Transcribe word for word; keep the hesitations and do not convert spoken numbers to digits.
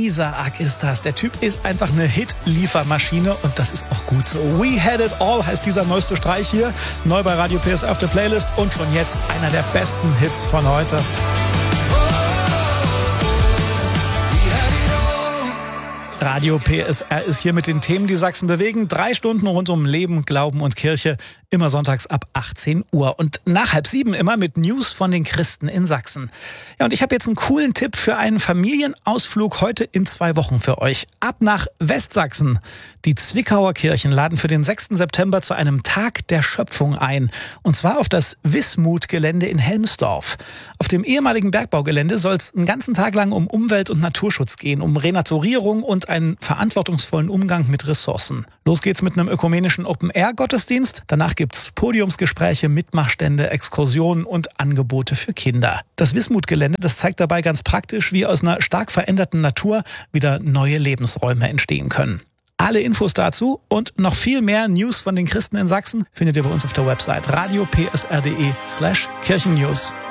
Isaac ist das. Der Typ ist einfach eine Hit-Liefermaschine und das ist auch gut so. We Had It All heißt dieser neueste Streich hier. Neu bei Radio P S R auf der Playlist und schon jetzt einer der besten Hits von heute. Radio P S R ist hier mit den Themen, die Sachsen bewegen. Drei Stunden rund um Leben, Glauben und Kirche. Immer sonntags ab achtzehn Uhr. Und nach halb sieben immer mit News von den Christen in Sachsen. Ja, und ich habe jetzt einen coolen Tipp für einen Familienausflug heute in zwei Wochen für euch. Ab nach Westsachsen. Die Zwickauer Kirchen laden für den sechsten September zu einem Tag der Schöpfung ein. Und zwar auf das Wismut-Gelände in Helmsdorf. Auf dem ehemaligen Bergbaugelände soll es einen ganzen Tag lang um Umwelt- und Naturschutz gehen, um Renaturierung und einen verantwortungsvollen Umgang mit Ressourcen. Los geht's mit einem ökumenischen Open-Air-Gottesdienst. Danach gibt's Podiumsgespräche, Mitmachstände, Exkursionen und Angebote für Kinder. Das Wismut-Gelände, das zeigt dabei ganz praktisch, wie aus einer stark veränderten Natur wieder neue Lebensräume entstehen können. Alle Infos dazu und noch viel mehr News von den Christen in Sachsen findet ihr bei uns auf der Website radio p s r punkt d e slash kirchennews.